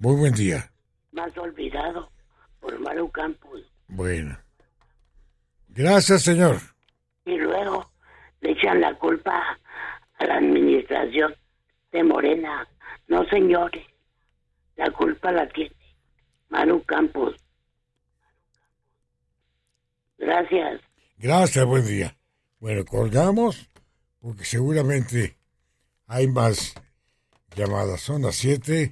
Muy buen día. Más olvidado por Maru Campos. Bueno. Gracias, señor. Y luego le echan la culpa a la administración de Morena. No, señores, la culpa la tiene Maru Campos. Gracias. Gracias, buen día. Bueno, colgamos porque seguramente hay más llamadas. Son las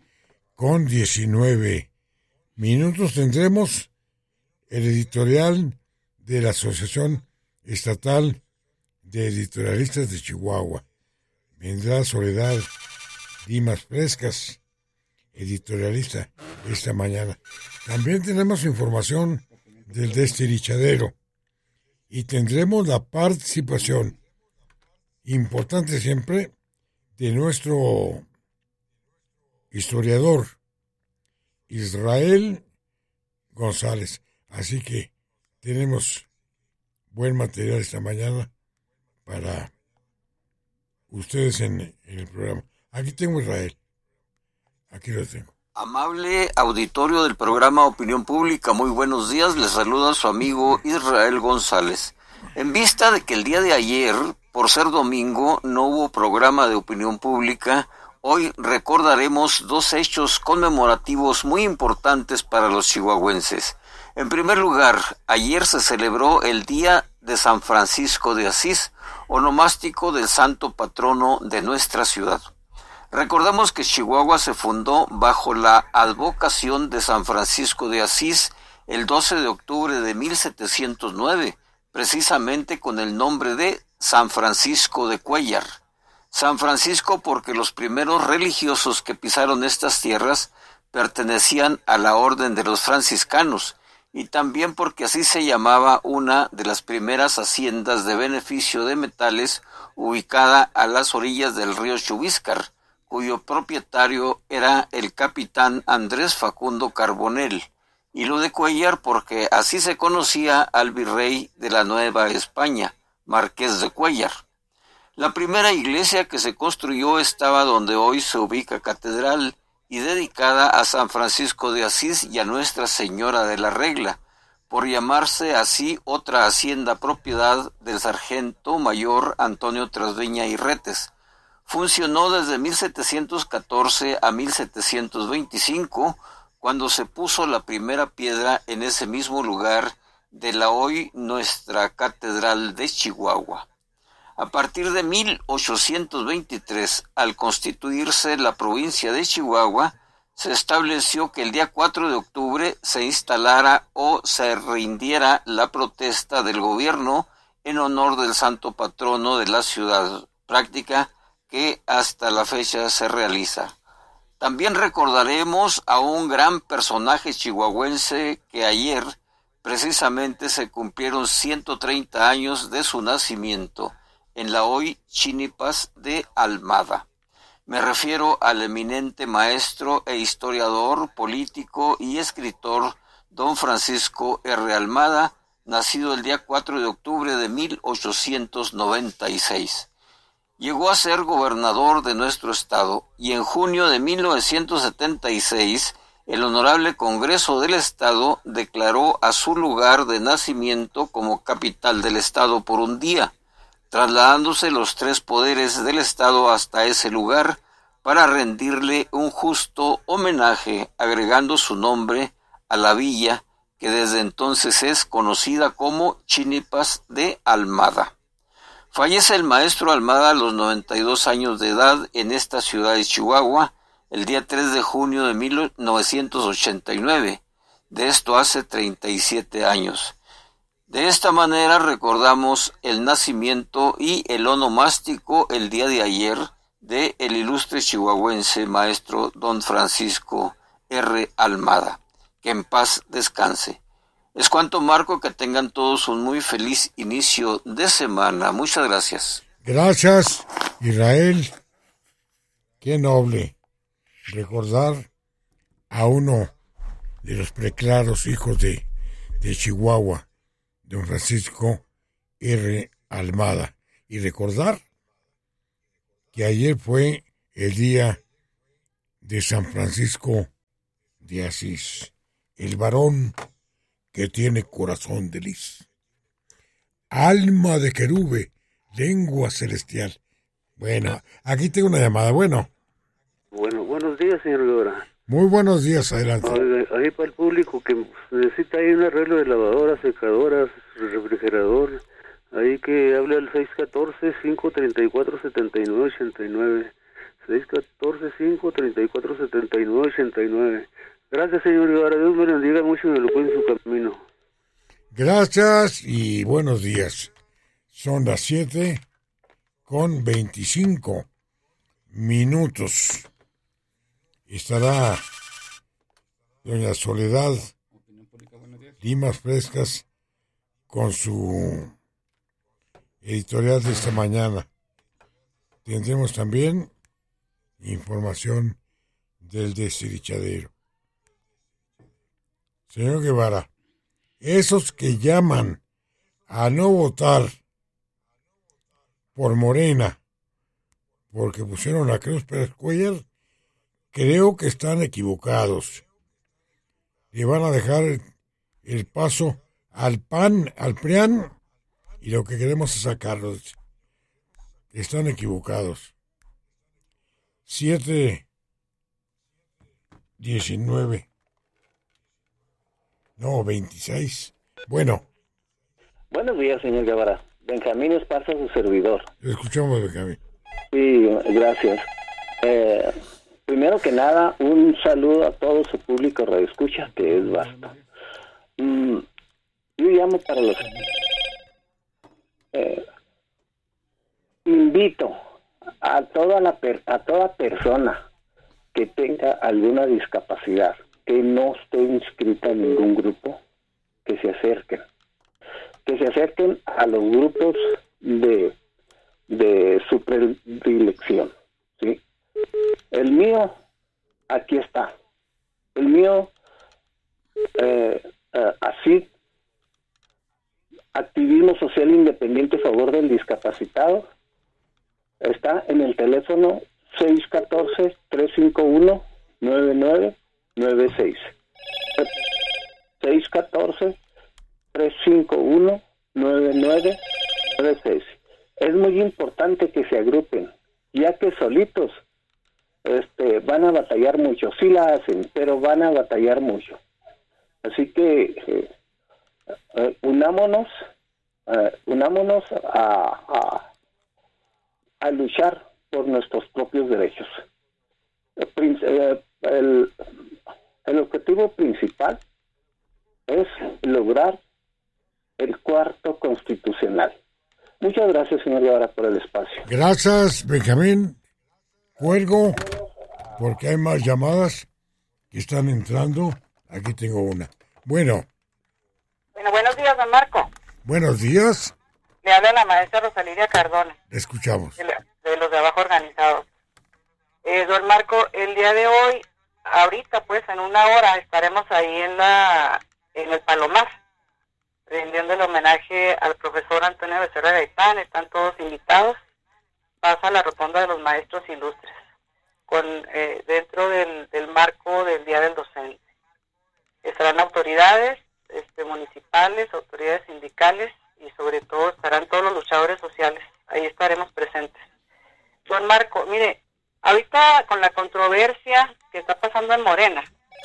7:19. Tendremos el editorial de la Asociación Estatal de Editorialistas de Chihuahua. Vendrá Soledad Dimas Frescas, editorialista, esta mañana. También tenemos información del Destirichadero y tendremos la participación, importante siempre, de nuestro historiador Israel González. Así que tenemos buen material esta mañana para ustedes en el programa. Aquí tengo Israel. Aquí lo tengo. Amable auditorio del programa Opinión Pública, muy buenos días. Les saluda su amigo Israel González. En vista de que el día de ayer, por ser domingo, no hubo programa de Opinión Pública, hoy recordaremos dos hechos conmemorativos muy importantes para los chihuahuenses. En primer lugar, ayer se celebró el Día de San Francisco de Asís, onomástico del santo patrono de nuestra ciudad. Recordemos que Chihuahua se fundó bajo la advocación de San Francisco de Asís el 12 de octubre de 1709, precisamente con el nombre de San Francisco de Cuéllar. San Francisco porque los primeros religiosos que pisaron estas tierras pertenecían a la orden de los franciscanos, y también porque así se llamaba una de las primeras haciendas de beneficio de metales ubicada a las orillas del río Chubíscar, cuyo propietario era el capitán Andrés Facundo Carbonell, y lo de Cuéllar porque así se conocía al virrey de la Nueva España, Marqués de Cuéllar. La primera iglesia que se construyó estaba donde hoy se ubica Catedral y dedicada a San Francisco de Asís y a Nuestra Señora de la Regla, por llamarse así otra hacienda propiedad del sargento mayor Antonio Trasviña y Retes. Funcionó desde 1714 a 1725, cuando se puso la primera piedra en ese mismo lugar de la hoy nuestra Catedral de Chihuahua. A partir de 1823, al constituirse la provincia de Chihuahua, se estableció que el día 4 de octubre se instalara o se rindiera la protesta del gobierno en honor del santo patrono de la ciudad, práctica que hasta la fecha se realiza. También recordaremos a un gran personaje chihuahuense que ayer precisamente se cumplieron 130 años de su nacimiento, en la hoy Chinipas de Almada. Me refiero al eminente maestro e historiador, político y escritor don Francisco R. Almada, nacido el día 4 de octubre de 1896. Llegó a ser gobernador de nuestro estado y en junio de 1976 el Honorable Congreso del Estado declaró a su lugar de nacimiento como capital del estado por un día, trasladándose los tres poderes del Estado hasta ese lugar para rendirle un justo homenaje, agregando su nombre a la villa que desde entonces es conocida como Chinipas de Almada. Fallece el maestro Almada a los 92 años de edad en esta ciudad de Chihuahua el día 3 de junio de 1989, de esto hace 37 años. De esta manera recordamos el nacimiento y el onomástico el día de ayer de el ilustre chihuahuense maestro don Francisco R. Almada. Que en paz descanse. Es cuanto, Marco, que tengan todos un muy feliz inicio de semana. Muchas gracias. Gracias, Israel. Qué noble recordar a uno de los preclaros hijos de Chihuahua, don Francisco R. Almada. Y recordar que ayer fue el día de San Francisco de Asís, el varón que tiene corazón de lis, alma de querube, lengua celestial. Bueno, aquí tengo una llamada. Bueno, buenos días, señor Guevara. muy buenos días, adelante. Ahí para el público que necesita ahí un arreglo de lavadoras, secadoras, refrigerador, ahí que hable al 614-534-7989. 614-534-7989. Gracias, señor Guevara. Dios me bendiga mucho y me lo cuide en su camino. Gracias y buenos días. Son las 7:25. Estará doña Soledad Limas Frescas con su editorial de esta mañana. Tendremos también información del desdichadero. Señor Guevara, esos que llaman a no votar por Morena porque pusieron a Cruz Pérez Cuellar, creo que están equivocados. Le van a dejar el paso al PAN, al PRIAN, y lo que queremos es sacarlos. Están equivocados. 7:19. No, 26. Bueno. Buenos días, señor Guevara. Benjamín Esparza, su servidor. Lo escuchamos, Benjamín. Sí, gracias. Primero que nada, un saludo a todo su público radioescucha, que es vasto. Yo llamo para los... invito a toda persona que tenga alguna discapacidad, que no esté inscrita en ningún grupo, que se acerquen a los grupos de su predilección, ¿sí? El mío, aquí está. El mío, así, activismo social independiente a favor del discapacitado, está en el teléfono 614-351-9996. 614-351-9996. Es muy importante que se agrupen, ya que solitos van a batallar mucho. Sí la hacen, pero van a batallar mucho. Así que unámonos a luchar por nuestros propios derechos. El objetivo principal es lograr el cuarto constitucional. Muchas gracias, señor Guevara, por el espacio. Gracias, Benjamín. Cuelgo, porque hay más llamadas que están entrando. Aquí tengo una. Bueno, buenos días, don Marco. Buenos días. Le habla la maestra Rosalidia Cardona. Le escuchamos. De los de abajo organizados. Don Marco, el día de hoy, ahorita pues en una hora estaremos ahí en el Palomar, rindiendo el homenaje al profesor Antonio Becerra Gaitán. Están todos invitados. Pasa la rotonda de los maestros ilustres, dentro del marco del Día del Docente. Estarán autoridades municipales, autoridades sindicales y sobre todo estarán todos los luchadores sociales. Ahí estaremos presentes. Don Marco, mire, ahorita con la controversia que está pasando en Morena,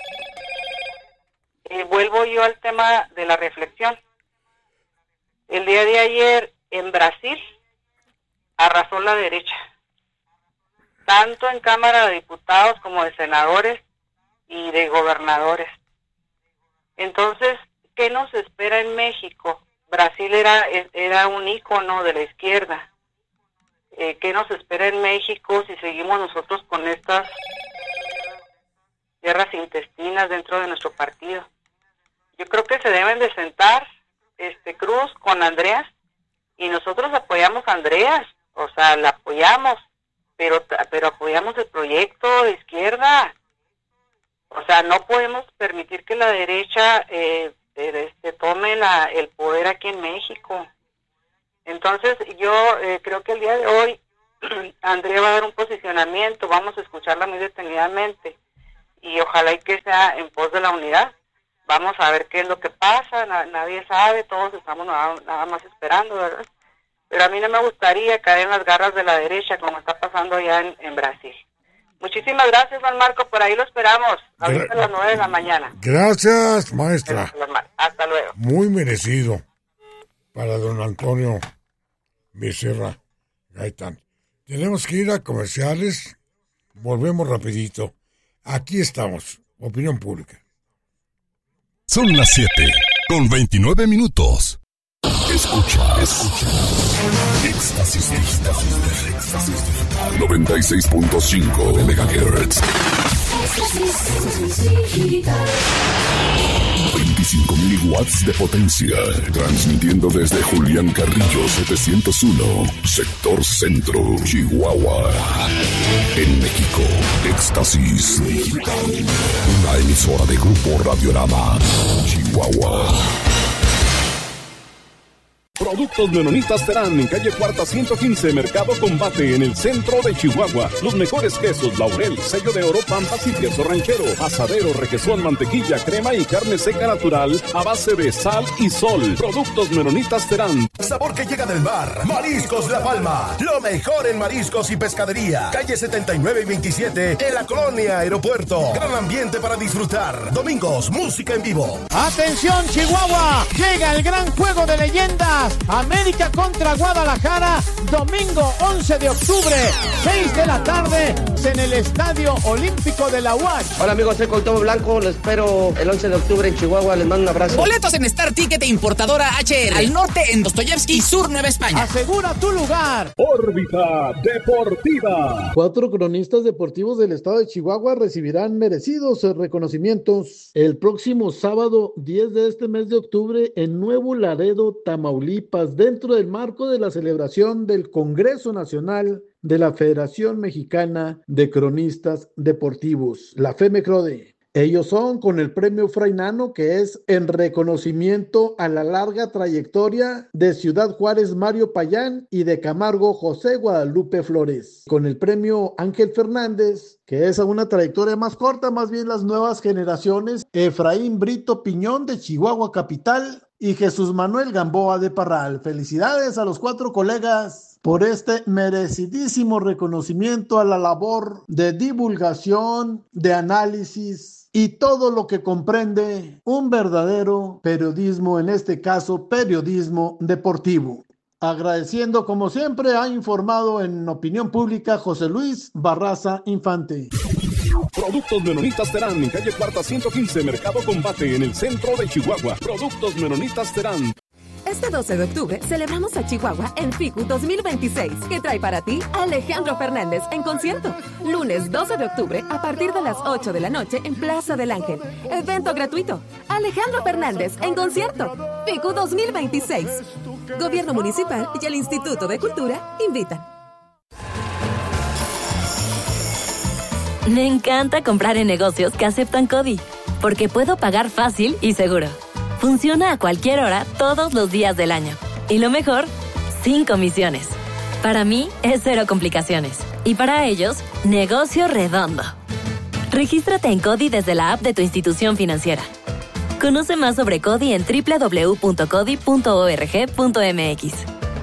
vuelvo yo al tema de la reflexión. El día de ayer en Brasil arrasó la derecha, tanto en Cámara de Diputados como de senadores y de gobernadores. Entonces, ¿qué nos espera en México? Brasil era un ícono de la izquierda. ¿Qué nos espera en México si seguimos nosotros con estas guerras intestinas dentro de nuestro partido? Yo creo que se deben de sentar Cruz con Andreas, y nosotros apoyamos a Andreas, o sea, la apoyamos, pero apoyamos el proyecto de izquierda. O sea, no podemos permitir que la derecha tome el poder aquí en México. Entonces, yo creo que el día de hoy Andrea va a dar un posicionamiento, vamos a escucharla muy detenidamente, y ojalá y que sea en pos de la unidad. Vamos a ver qué es lo que pasa, nadie sabe, todos estamos nada más esperando, ¿verdad? Pero a mí no me gustaría caer en las garras de la derecha como está pasando allá en Brasil. Muchísimas gracias, Juan Marco, por ahí lo esperamos, ahorita a las 9 de la mañana. Gracias, maestra. Hasta luego. Muy merecido para don Antonio Becerra Gaitán. Tenemos que ir a comerciales, volvemos rapidito. Aquí estamos, Opinión Pública. Son las 7:29. Escucha. Éxtasis Digital 96.5 de MHz. 25.000 watts de potencia, transmitiendo desde Julián Carrillo 701, sector centro, Chihuahua. En México, Éxtasis Digital, una emisora de Grupo Radiorama, Chihuahua. Productos Menonitas Terán, en calle Cuarta 115, Mercado Combate, en el centro de Chihuahua. Los mejores quesos, Laurel, sello de oro, Pampas y queso ranchero, asadero, requesón, mantequilla, crema y carne seca natural a base de sal y sol. Productos Menonitas Terán. Sabor que llega del mar. Mariscos La Palma. Lo mejor en mariscos y pescadería. Calle 79 y 27, en la colonia Aeropuerto. Gran ambiente para disfrutar. Domingos, música en vivo. ¡Atención, Chihuahua! Llega el gran juego de leyendas. América contra Guadalajara, domingo 11 de octubre, 6 de la tarde, en el Estadio Olímpico de la UACH. Hola amigos, soy Cuauhtémoc Blanco, les espero el 11 de octubre en Chihuahua, les mando un abrazo. Boletos en Star Ticket e importadora HR, al norte en Dostoyevsky y sur Nueva España. Asegura tu lugar. Órbita Deportiva. 4 cronistas deportivos del estado de Chihuahua recibirán merecidos reconocimientos el próximo sábado 10 de este mes de octubre en Nuevo Laredo, Tamaulipas, dentro del marco de la celebración del Congreso Nacional de la Federación Mexicana de Cronistas Deportivos, la FEMECRODE. Ellos son con el premio Fray Nano, que es en reconocimiento a la larga trayectoria de Ciudad Juárez Mario Payán y de Camargo José Guadalupe Flores. Con el premio Ángel Fernández, que es a una trayectoria más corta, más bien las nuevas generaciones, Efraín Brito Piñón de Chihuahua Capital y Jesús Manuel Gamboa de Parral. Felicidades a los 4 colegas por este merecidísimo reconocimiento a la labor de divulgación, de análisis y todo lo que comprende un verdadero periodismo, en este caso periodismo deportivo. Agradeciendo como siempre, ha informado en Opinión Pública José Luis Barraza Infante. Productos Menonitas Terán, en calle Cuarta 115, Mercado Combate, en el centro de Chihuahua. Productos Menonitas Terán. Este 12 de octubre celebramos a Chihuahua en FICU 2026, que trae para ti a Alejandro Fernández en concierto. Lunes 12 de octubre a partir de las 8 de la noche en Plaza del Ángel. Evento gratuito. Alejandro Fernández en concierto. FICU 2026. Gobierno Municipal y el Instituto de Cultura invitan. Me encanta comprar en negocios que aceptan CODI, porque puedo pagar fácil y seguro. Funciona a cualquier hora, todos los días del año. Y lo mejor, sin comisiones. Para mí, es cero complicaciones. Y para ellos, negocio redondo. Regístrate en CODI desde la app de tu institución financiera. Conoce más sobre CODI en www.codi.org.mx.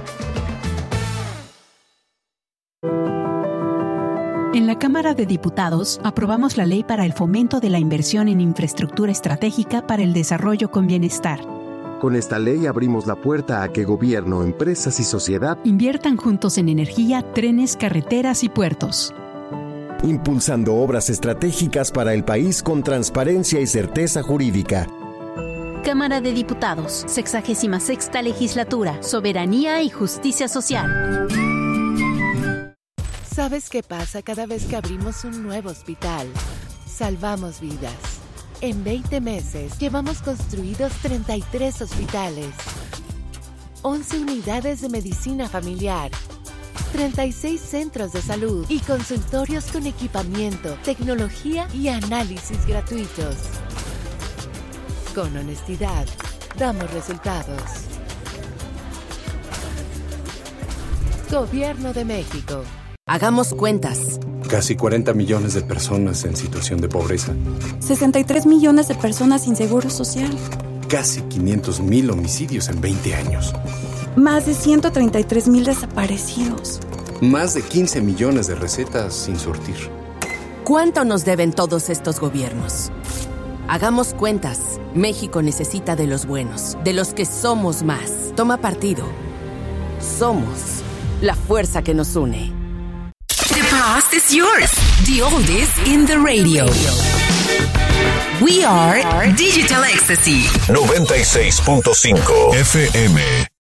En la Cámara de Diputados aprobamos la Ley para el Fomento de la Inversión en Infraestructura Estratégica para el Desarrollo con Bienestar. Con esta ley abrimos la puerta a que gobierno, empresas y sociedad inviertan juntos en energía, trenes, carreteras y puertos. Impulsando obras estratégicas para el país con transparencia y certeza jurídica. Cámara de Diputados, 66ª Legislatura, Soberanía y Justicia Social. ¿Sabes qué pasa cada vez que abrimos un nuevo hospital? Salvamos vidas. En 20 meses llevamos construidos 33 hospitales, 11 unidades de medicina familiar, 36 centros de salud y consultorios con equipamiento, tecnología y análisis gratuitos. Con honestidad, damos resultados. Gobierno de México. Hagamos cuentas. Casi 40 millones de personas en situación de pobreza. 63 millones de personas sin seguro social. Casi 500,000 homicidios en 20 años. Más de 133,000 desaparecidos. Más de 15 millones de recetas sin surtir. ¿Cuánto nos deben todos estos gobiernos? Hagamos cuentas. México necesita de los buenos, de los que somos más. Toma partido. Somos la fuerza que nos une. The past is yours. The oldies in the radio. We are Digital Ecstasy. 96.5 FM.